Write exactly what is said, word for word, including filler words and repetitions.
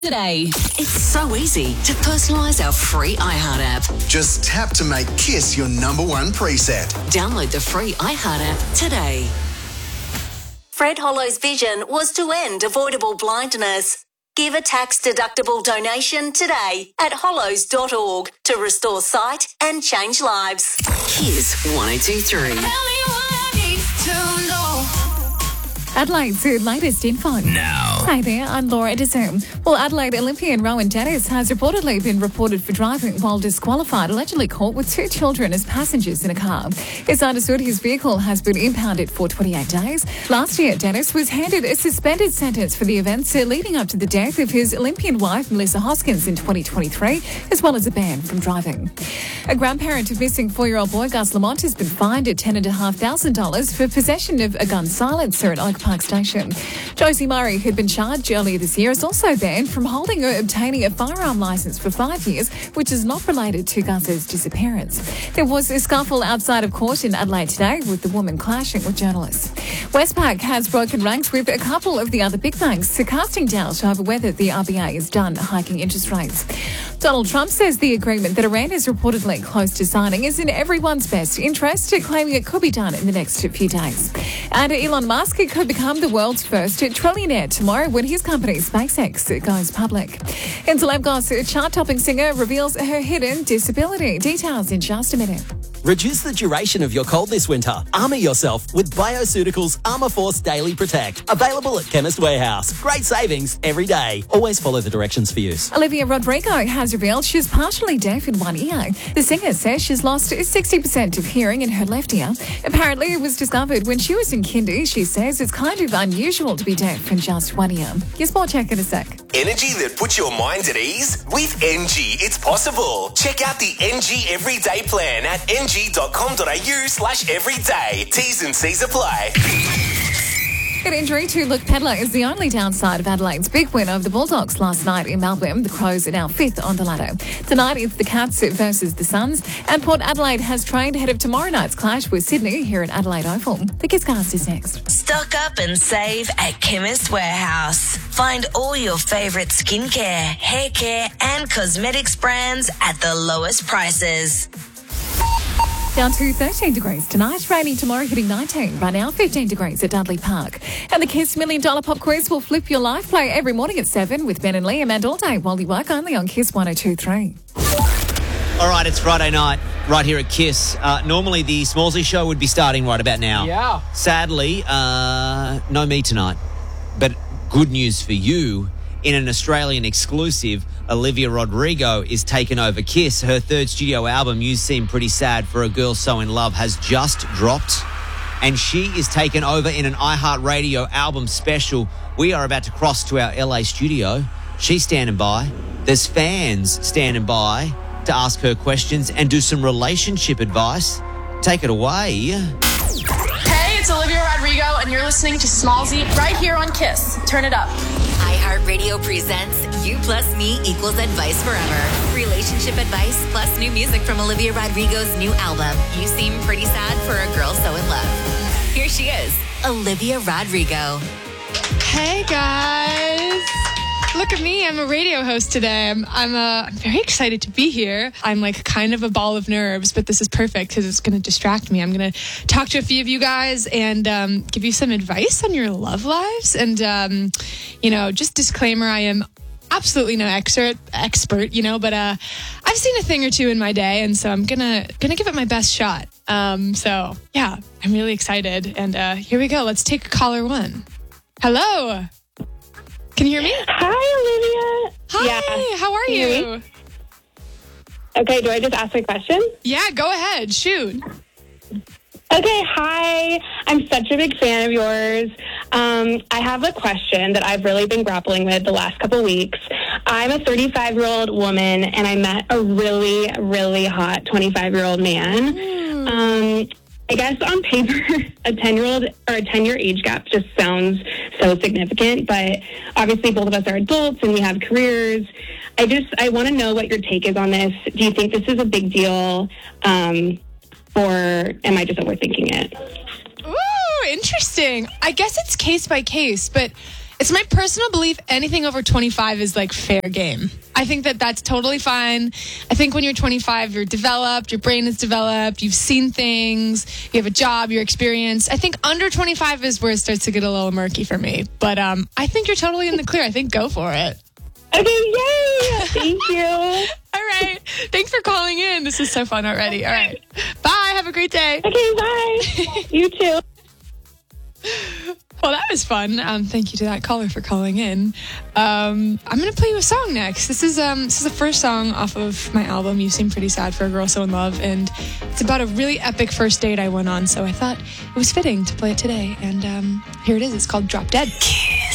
Today, it's so easy to personalise our free iHeart app. Just tap to make Kiss your number one preset. Download the free iHeart app today. Fred Hollow's vision was to end avoidable blindness. Give a tax-deductible donation today at hollows dot org to restore sight and change lives. Kiss one oh two three. Adelaide's latest info. Now. Hi there, I'm Laura Edison. Well, Adelaide Olympian Rowan Dennis has reportedly been reported for driving while disqualified, allegedly caught with two children as passengers in a car. It's understood his vehicle has been impounded for twenty-eight days. Last year, Dennis was handed a suspended sentence for the events leading up to the death of his Olympian wife, Melissa Hoskins, in twenty twenty-three, as well as a ban from driving. A grandparent of missing four-year-old boy Gus Lamont has been fined at ten thousand five hundred dollars for possession of a gun silencer at Oak Park Station. Josie Murray, who'd been charged earlier this year, is also banned from holding or obtaining a firearm licence for five years, which is not related to Gus's disappearance. There was a scuffle outside of court in Adelaide today with the woman clashing with journalists. Westpac has broken ranks with a couple of the other big banks, casting doubt over whether the R B A is done hiking interest rates. Donald Trump says the agreement that Iran is reportedly close to signing is in everyone's best interest, claiming it could be done in the next few days. And Elon Musk could become the world's first trillionaire tomorrow when his company SpaceX goes public. In celeb gossip, chart-topping singer reveals her hidden disability. Details in just a minute. Reduce the duration of your cold this winter. Armour yourself with Bioceuticals Armour Force Daily Protect. Available at Chemist Warehouse. Great savings every day. Always follow the directions for use. Olivia Rodrigo has revealed she's partially deaf in one ear. The singer says she's lost sixty percent of hearing in her left ear. Apparently, it was discovered when she was in kindy. She says it's kind of unusual to be deaf in just one ear. Here's more check in a sec. Energy that puts your mind at ease? With N G, it's possible. Check out the N G Everyday Plan at n g dot com dot a u slash everyday. T's and C's apply. An injury to Luke Pedler is the only downside of Adelaide's big win over the Bulldogs last night in Melbourne. The Crows are now fifth on the ladder. Tonight it's the Cats versus the Suns, and Port Adelaide has trained ahead of tomorrow night's clash with Sydney here at Adelaide Oval. The Kisscast is next. Stock up and save at Chemist Warehouse. Find all your favourite skincare, hair care and cosmetics brands at the lowest prices. Down to thirteen degrees tonight, raining tomorrow, hitting nineteen. Right now, fifteen degrees at Dudley Park. And the Kiss Million Dollar Pop Quiz will flip your life. Play every morning at seven with Ben and Liam, and all day while you work, only on Kiss one oh two three. All right, it's Friday night right here at Kiss. Uh, normally the Smallsy show would be starting right about now. Yeah. Sadly, uh, no me tonight. But good news for you. In an Australian exclusive, Olivia Rodrigo is taking over Kiss. Her third studio album, You Seem Pretty Sad for a Girl So In Love, has just dropped. And she is taken over in an iHeartRadio album special. We are about to cross to our L A studio. She's standing by. There's fans standing by to ask her questions and do some relationship advice. Take it away. Hey, it's Olivia Rodrigo, and you're listening to Smallsy right here on Kiss. Turn it up. iHeartRadio presents You Plus Me Equals Advice Forever. Relationship advice plus new music from Olivia Rodrigo's new album, You Seem Pretty Sad for a Girl So In Love. Here she is, Olivia Rodrigo. Hey guys. Look at me. I'm a radio host today. I'm I'm, uh, I'm very excited to be here. I'm like kind of a ball of nerves, but this is perfect because it's going to distract me. I'm going to talk to a few of you guys and um, give you some advice on your love lives. And, um, you know, just disclaimer, I am absolutely no expert, expert, you know, but uh, I've seen a thing or two in my day, and so I'm going to gonna give it my best shot. Um, so, yeah, I'm really excited. And uh, here we go. Let's take caller one. Hello. Can you hear me? Hi, Olivia. Hi, yeah. how are Can you? you? Hear me? Okay, do I just ask my question? Yeah, go ahead. Shoot. Okay, hi. I'm such a big fan of yours. Um, I have a question that I've really been grappling with the last couple weeks. I'm a thirty-five-year-old woman, and I met a really, really hot twenty-five-year-old man. Mm. Um, I guess on paper, a ten-year-old or a ten-year age gap just sounds so significant, but obviously both of us are adults and we have careers. I just, I want to know what your take is on this. Do you think this is a big deal, um, or am I just overthinking it? Ooh, interesting. I guess it's case by case, but It's my personal belief anything over twenty-five is like fair game. I think that that's totally fine. I think when you're twenty-five, you're developed, your brain is developed, you've seen things, you have a job, you're experienced. I think under twenty-five is where it starts to get a little murky for me. But um, I think you're totally in the clear. I think go for it. Okay, yay! Thank you. All right. Thanks for calling in. This is so fun already. All right. Bye. Have a great day. Okay, bye. You too. Well, that was fun. Um, thank you to that caller for calling in. Um, I'm going to play you a song next. This is um, this is the first song off of my album, You Seem Pretty Sad for a Girl So in Love, and it's about a really epic first date I went on, so I thought it was fitting to play it today. And um, here it is. It's called Drop Dead.